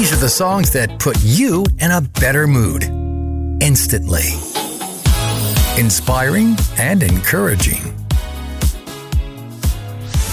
These are the songs that put you in a better mood instantly. Inspiring and encouraging.